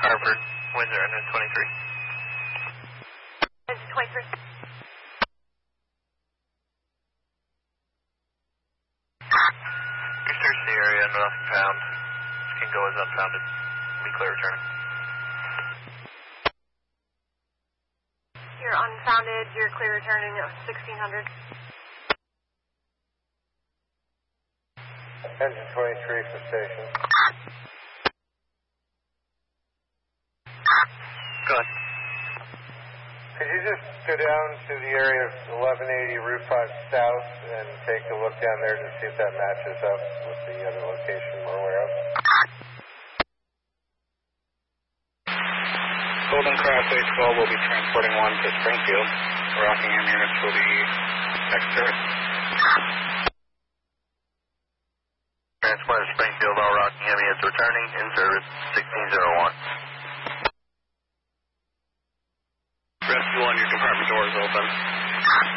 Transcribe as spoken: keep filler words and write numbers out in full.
Harvard, Windsor, and then twenty-three. twenty-three. You search the area, nothing found. Can go as unfounded. Be clear returning. You're unfounded, you're clear returning at sixteen hundred. Engine twenty-three for station. Go ahead. Could you just go down to the area of eleven eighty Route five South and take a look down there to see if that matches up with the other location we're aware of? Golden Cross A twelve will be transporting one to Springfield. Rockingham units will be next service. Transport to Springfield, all Rockingham units returning, in service sixteen oh one. Rescue one, your compartment door is open.